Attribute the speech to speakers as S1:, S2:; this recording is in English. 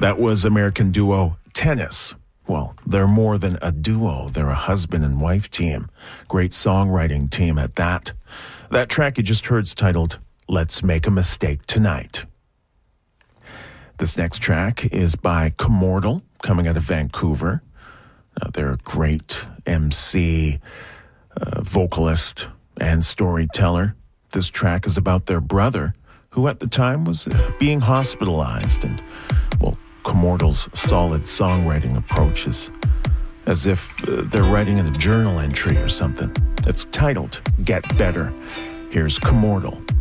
S1: That was American duo Tennis. Well, they're more than a duo. They're a husband and wife team. Great songwriting team at that. That track you just heard is titled Let's Make a Mistake Tonight. This next track is by Commortal, coming out of Vancouver. They're a great MC, vocalist, and storyteller. This track is about their brother, who at the time was being hospitalized. And, well, Commortal's solid songwriting approach is as if they're writing in a journal entry or something. It's titled Get Better. Here's Commortal.